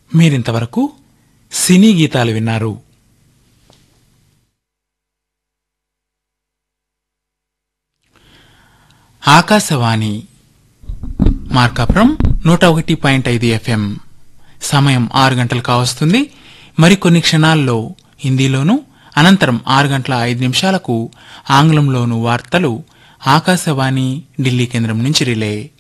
మీరింతవరకు సినీ గీతాలు విన్నారు. ఆకాశవాణి మార్కాపురం 101.5 FM. సమయం 6 గంటలు కావస్తుంది. మరికొన్ని క్షణాల్లో హిందీలోనూ, అనంతరం 6 గంటల 5 నిమిషాలకు ఆంగ్లంలోనూ వార్తలు ఆకాశవాణి ఢిల్లీ కేంద్రం నుంచి రిలే.